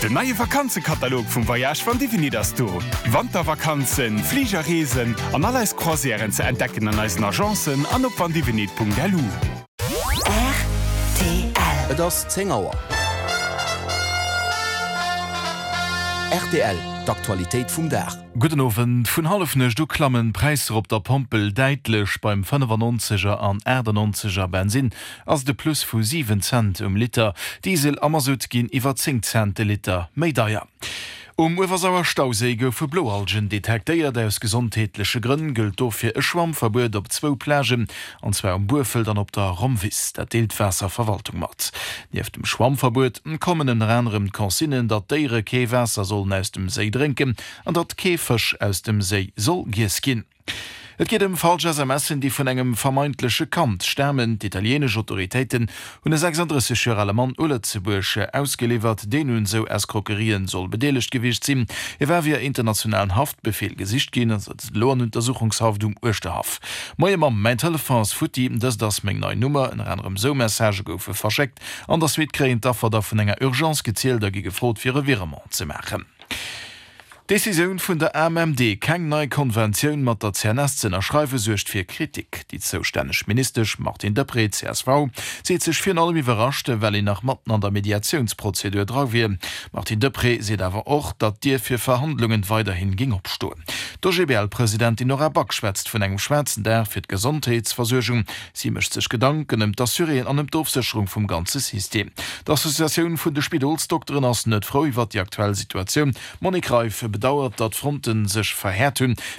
De neue Vakanzekatalog vum Voyage van Divini das du. Wandervakanzen, Fliegerreesen an alles Croisieren ze entdecken an eisen Agenzen an op vandivinit.lu. RTL. Das 10 Auer. RTL, d'Aktualitéit vum Dach. Guten Abend, vun halfnech du klammen Preiser op der Pompel deitlech beim 95er an 90er Benzin ass de Plus vu 7 Cent Liter, Diesel Ammersud ginn iwwer 10 Cent Liter Meidaier. Iwwersauer Stausäge vu Bloalgen detekteiert aus gesundheitliche Gründen gilt dofir e Schwammverbot op 2 Plägen, anzwe Burfeld an op der Romwis, der Deeltwässerverwaltung mat. Nief dem Schwammverbot kommen en anderem Konsinnen, dat deiere Keewässer sollen aus dem See trinken an dat Käfersch aus dem See soll gieskin. Et geht falsche SMSen, die vun engem vermeintliche Kant sterben. Die italienische Autoritäten hun e 36 Mann Uletzebursche ausgeliefert, den hun so Eskrockerien soll bedeligt gewicht sinn. Wer wie internationalen Haftbefehl gesicht gehen, Lohnuntersuchungshaftung Osterhaf. Moie Mam mein Telefons futti, dass das meng neue Nummer in anderem so Message goufe verscheckt, an das wird kreint dafür davon enger Urgenz gezielt dagegen gefrot fir Virement zu machen. Decision vun der MMD keng neue Konvention mat der CNS erschreife sucht fir Kritik. Die zoustännech Minister Martin Depré CSV se sech fir allem überraschte, well nach Matten an der Mediationsprozedur dra wie. Martin Depré se awer och, dat Dir fir Verhandlungen weiterhin ging opstoen. Der GBL-Präsidentin Nora Back schwätzt vun engem Schwärzen der fir d Gesundheitsversorgung. Sie mecht sech Gedanken d'Assurien an dem Dorfsicherung vum ganze System. D'Assoziation vun de Spidolsdoktoren ass net froh iwwer die aktuelle Situation. Monik Reif bedauert, dat Fronten sech verhärt hun,